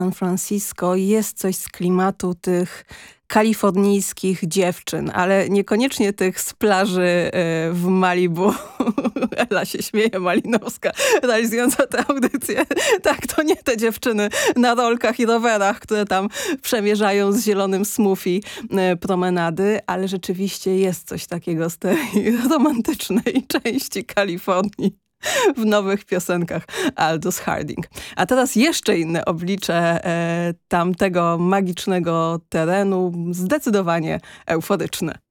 San Francisco jest coś z klimatu tych kalifornijskich dziewczyn, ale niekoniecznie tych z plaży w Malibu. Ela się śmieje, Malinowska, realizująca tę audycję. Tak, to nie te dziewczyny na rolkach i rowerach, które tam przemierzają z zielonym smoothie promenady, ale rzeczywiście jest coś takiego z tej romantycznej części Kalifornii w nowych piosenkach Aldous Harding. A teraz jeszcze inne oblicze tamtego magicznego terenu, zdecydowanie euforyczne.